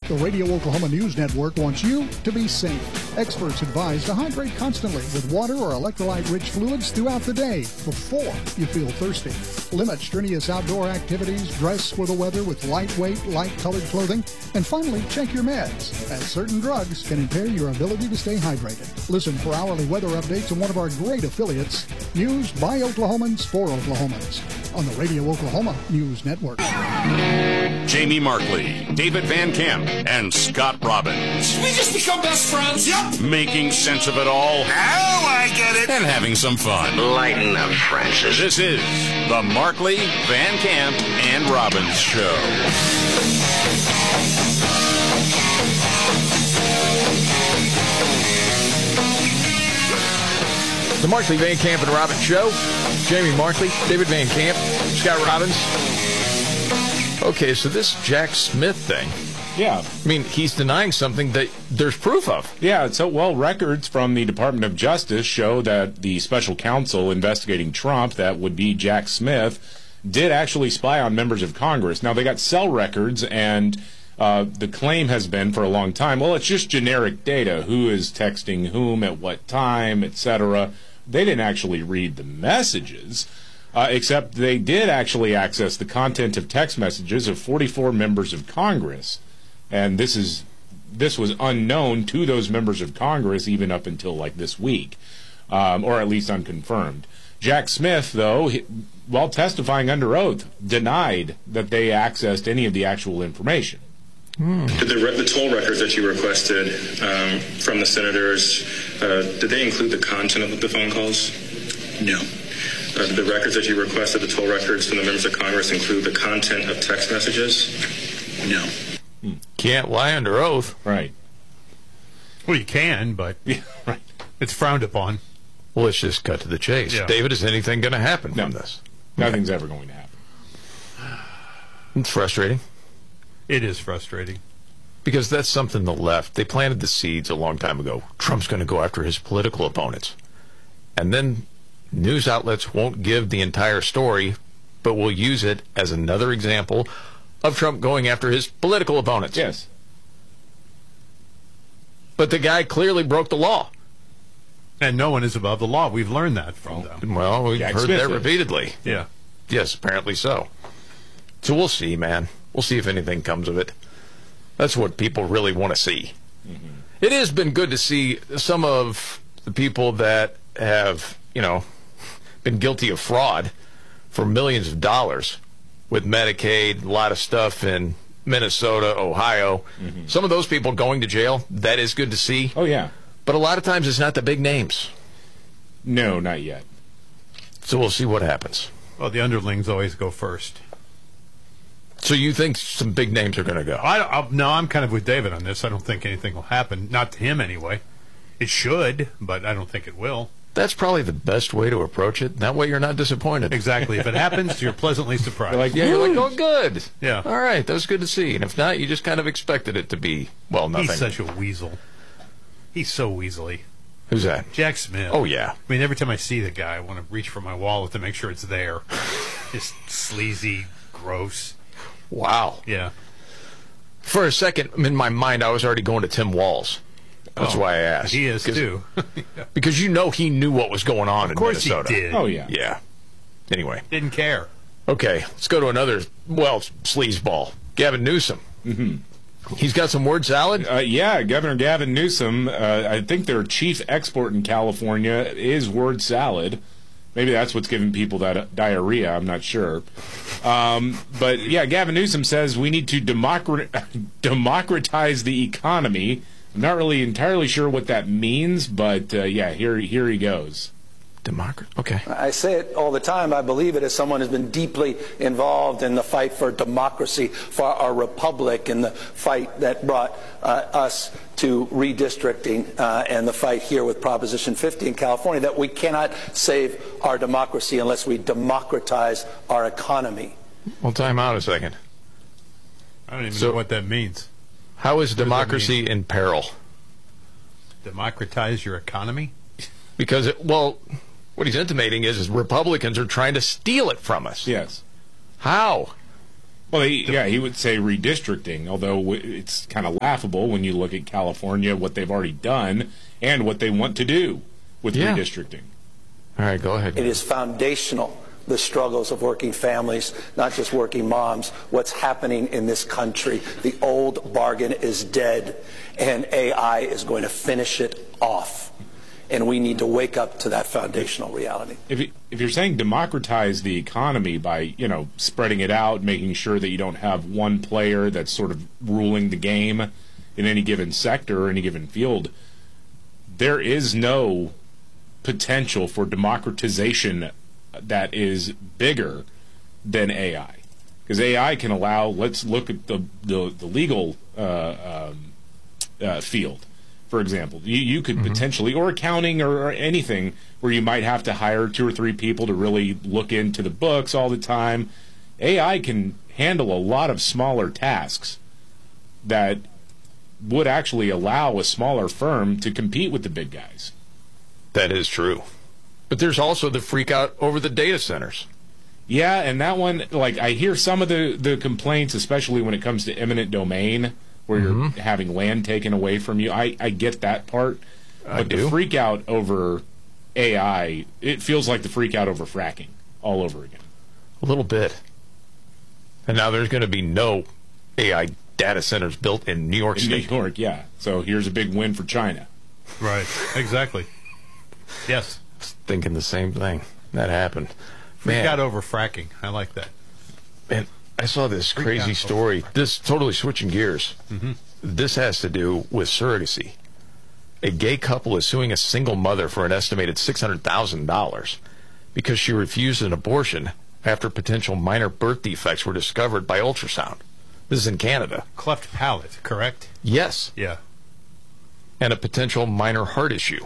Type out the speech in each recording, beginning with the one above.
The Radio Oklahoma News Network wants you to be safe. Experts advise to hydrate constantly with water or electrolyte-rich fluids throughout the day before you feel thirsty. Limit strenuous outdoor activities, dress for the weather with lightweight, light-colored clothing, and finally, check your meds, as certain drugs can impair your ability to stay hydrated. Listen for hourly weather updates on one of our great affiliates, News by Oklahomans for Oklahomans, on the Radio Oklahoma News Network. Jamie Markley, David Van Camp, and Scott Robbins. We just become best friends. Yep. Making sense of it all. Oh, I get it. And having some fun. Lighten up, Francis. This is the Markley, Van Camp, and Robbins Show. The Markley, Van Camp, and Robbins Show. Jamie Markley, David Van Camp, Scott Robbins. Okay, so this Jack Smith thing. Yeah. I mean, he's denying something that there's proof of. Yeah, so, records from the Department of Justice show that the special counsel investigating Trump, that would be Jack Smith, did actually spy on members of Congress. Now, they got cell records, and the claim has been for a long time, well, it's just generic data. Who is texting whom at what time, etc. They didn't actually read the messages. Except they did actually access the content of text messages of 44 members of Congress. And this was unknown to those members of Congress even up until like this week, or at least unconfirmed. Jack Smith, though, while testifying under oath, denied that they accessed any of the actual information. Did the toll records that you requested from the senators, did they include the content of the phone calls? No. Did the records that you requested, the toll records from the members of Congress, include the content of text messages? No. Can't lie under oath. Right. Well, you can, but right. It's frowned upon. Well, let's just cut to the chase. Yeah. David, is anything going to happen from this? Nothing's ever going to happen. It's frustrating. It is frustrating. Because that's something the left, they planted the seeds a long time ago. Trump's going to go after his political opponents. And then news outlets won't give the entire story, but will use it as another example of Trump going after his political opponents. Yes. But the guy clearly broke the law. And no one is above the law. We've learned that from them. Well, we've heard that repeatedly. Yeah. Yes, apparently so. So we'll see, man. We'll see if anything comes of it. That's what people really want to see. Mm-hmm. It has been good to see some of the people that have, been guilty of fraud for millions of dollars with Medicaid, a lot of stuff in Minnesota, Ohio. Mm-hmm. Some of those people going to jail, that is good to see. Oh, yeah. But a lot of times it's not the big names. No, not yet. So we'll see what happens. Well, the underlings always go first. So you think some big names are going to go? No, I'm kind of with David on this. I don't think anything will happen. Not to him, anyway. It should, but I don't think it will. That's probably the best way to approach it. That way you're not disappointed. Exactly. If it happens, you're pleasantly surprised. You're like, oh, good. Yeah. All right, that was good to see. And if not, you just kind of expected it to be, nothing. He's such a weasel. He's so weaselly. Who's that? Jack Smith. Oh, yeah. I mean, every time I see the guy, I want to reach for my wallet to make sure it's there. Just sleazy, gross. Wow. Yeah. For a second, in my mind, I was already going to Tim Walz. That's why I asked. He is, too. Because he knew what was going on in Minnesota. Of course he did. Oh, yeah. Yeah. Anyway. Didn't care. Okay, let's go to another, sleazeball. Gavin Newsom. Mm-hmm. He's got some word salad? Yeah, Governor Gavin Newsom, I think their chief export in California is word salad. Maybe that's what's giving people that diarrhea. I'm not sure. But, yeah, Gavin Newsom says we need to democratize the economy. I'm not really entirely sure what that means, but, here he goes. Okay. I say it all the time. I believe it as someone who's been deeply involved in the fight for democracy, for our republic, and the fight that brought us to redistricting and the fight here with Proposition 50 in California, that we cannot save our democracy unless we democratize our economy. Well, time out a second. I don't even know what that means. How is democracy in peril? Democratize your economy? Because, what he's intimating is Republicans are trying to steal it from us. Yes. How? Well, he would say redistricting, although it's kind of laughable when you look at California, what they've already done, and what they want to do with redistricting. All right, go ahead. It is foundational, the struggles of working families, not just working moms, what's happening in this country. The old bargain is dead, and AI is going to finish it off. And we need to wake up to that foundational reality. If you're saying democratize the economy by, spreading it out, making sure that you don't have one player that's sort of ruling the game in any given sector or any given field, there is no potential for democratization that is bigger than AI. Because AI can allow, let's look at the legal field. For example, you could potentially, or accounting or anything, where you might have to hire 2 or 3 people to really look into the books all the time. AI can handle a lot of smaller tasks that would actually allow a smaller firm to compete with the big guys. That is true. But there's also the freak out over the data centers. Yeah, and that one, I hear some of the complaints, especially when it comes to eminent domain, where you're having land taken away from you. I get that part. But the freak out over AI, it feels like the freak out over fracking all over again. A little bit. And now there's going to be no AI data centers built in New York State. New York, yeah. So here's a big win for China. Right, exactly. Yes. I was thinking the same thing. That happened. Freak out over fracking. I like that. Man, I saw this crazy story. This totally switching gears. This has to do with surrogacy. A gay couple is suing a single mother for an estimated $600,000 because she refused an abortion after potential minor birth defects were discovered by ultrasound. This is in Canada. Cleft palate, correct? Yes. Yeah. And a potential minor heart issue.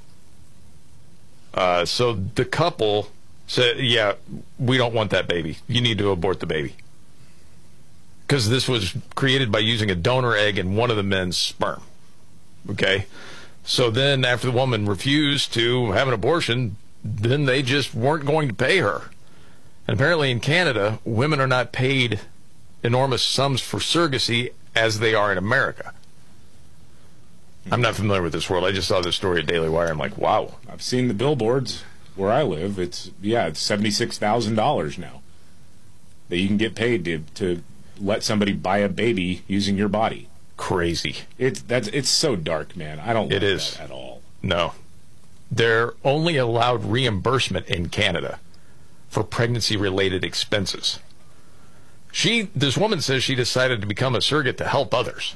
So the couple said, yeah, we don't want that baby. You need to abort the baby. Because this was created by using a donor egg in one of the men's sperm. Okay? So then after the woman refused to have an abortion, then they just weren't going to pay her. And apparently in Canada, women are not paid enormous sums for surrogacy as they are in America. I'm not familiar with this world. I just saw this story at Daily Wire. I'm like, wow. I've seen the billboards where I live. It's $76,000 now that you can get paid to let somebody buy a baby using your body. Crazy. It's so dark, man. I don't like that at all. No. They're only allowed reimbursement in Canada for pregnancy-related expenses. This woman says she decided to become a surrogate to help others.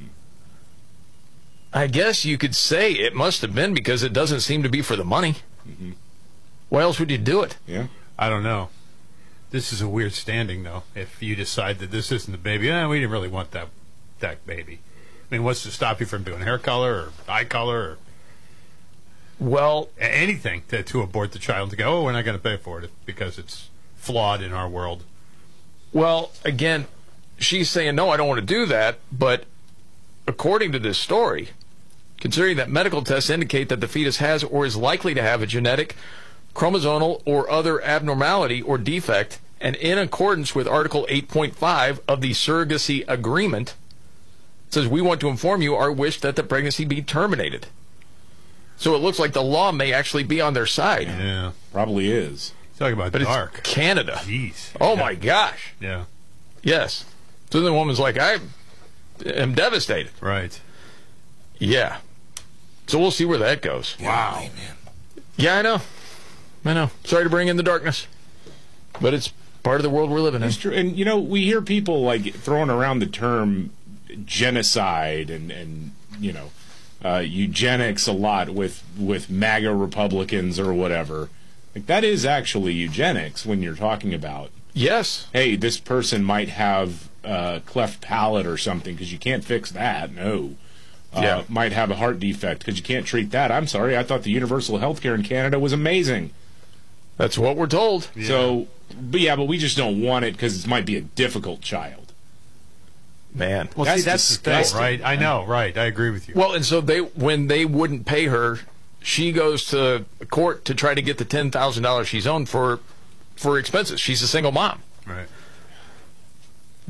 I guess you could say it must have been because it doesn't seem to be for the money. Why else would you do it? Yeah. I don't know. This is a weird standing, though. If you decide that this isn't the baby, we didn't really want that baby. I mean, what's to stop you from doing hair color or eye color or anything to abort the child to go, we're not going to pay for it because it's flawed in our world? Well, again, she's saying, no, I don't want to do that, but according to this story, considering that medical tests indicate that the fetus has or is likely to have a genetic, chromosomal, or other abnormality or defect, and in accordance with Article 8.5 of the Surrogacy Agreement, it says, we want to inform you our wish that the pregnancy be terminated. So it looks like the law may actually be on their side. Yeah. Probably is. Talking about dark. It's Canada. Jeez. Oh, my gosh. Yeah. Yes. So the woman's like, I am devastated. Right. Yeah. So we'll see where that goes. Wow. Man. Yeah, I know. Sorry to bring in the darkness, but it's part of the world we're living in. It's true. And, we hear people, throwing around the term genocide and eugenics a lot with MAGA Republicans or whatever. That is actually eugenics when you're talking about, yes, hey, this person might have cleft palate or something because you can't fix that. No. Might have a heart defect because you can't treat that. I'm sorry, I thought the universal health care in Canada was amazing. That's what we're told. Yeah. So, but we just don't want it because it might be a difficult child. Man. Well, that's the thing, right? I know, right? I agree with you. Well, and so when they wouldn't pay her, she goes to court to try to get the $10,000 she's owed for expenses. She's a single mom. Right.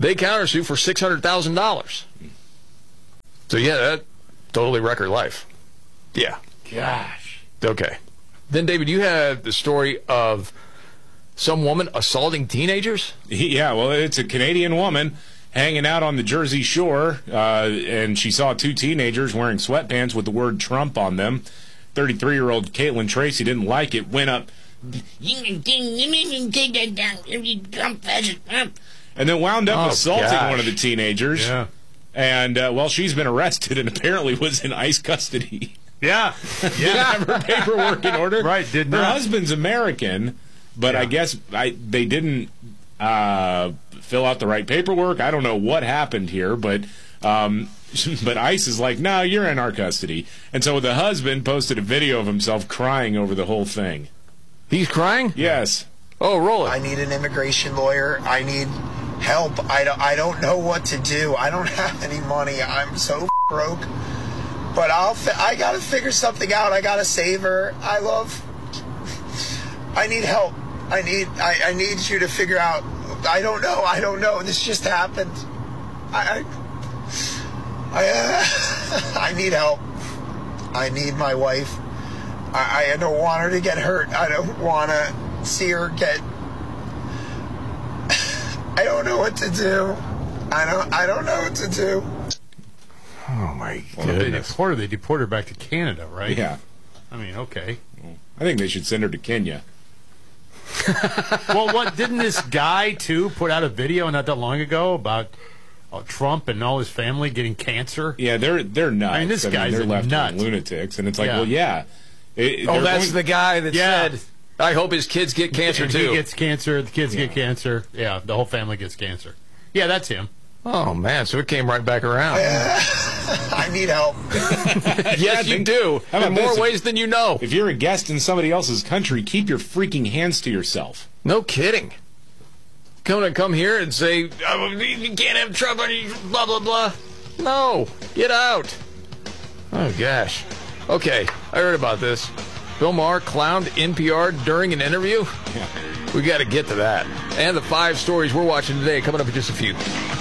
They countersued for $600,000. So, yeah, that totally wrecked her life. Yeah. Gosh. Okay. Then, David, you had the story of some woman assaulting teenagers? Yeah, well, it's a Canadian woman hanging out on the Jersey Shore, and she saw two teenagers wearing sweatpants with the word Trump on them. 33-year-old Caitlin Tracy didn't like it, went up, and then wound up assaulting one of the teenagers. Yeah. And, well, she's been arrested and apparently was in ICE custody. Yeah. Didn't have her paperwork in order. Right, did Her not. husband's American, but I guess they didn't fill out the right paperwork. I don't know what happened here, but ICE is like, no, you're in our custody. And so the husband posted a video of himself crying over the whole thing. He's crying? Yes. Oh, roll it. I need an immigration lawyer. I need help. I don't know what to do. I don't have any money. I'm so broke. But I got to figure something out. I got to save her. I need help. I need you to figure out. I don't know. This just happened. I need help. I need my wife. I don't want her to get hurt. I don't want to see her get. I don't know what to do. I don't know what to do. Oh, my goodness. They deported her back to Canada, right? Yeah. I mean, okay. I think they should send her to Kenya. Well, didn't this guy, too, put out a video not that long ago about Trump and all his family getting cancer? Yeah, they're nuts. I mean, this guy's they're left nut. lunatics, and it's like, well, that's the guy that said, I hope his kids get cancer, too. He gets cancer, the kids get cancer. Yeah, the whole family gets cancer. Yeah, that's him. Oh, man, so it came right back around. I need help. Yes, you do. In more ways than you know. If you're a guest in somebody else's country, keep your freaking hands to yourself. No kidding. Come here and say, you can't have Trump on you, blah, blah, blah. No, get out. Oh, gosh. Okay, I heard about this. Bill Maher clowned NPR during an interview? Yeah. We got to get to that. And the 5 stories we're watching today coming up in just a few.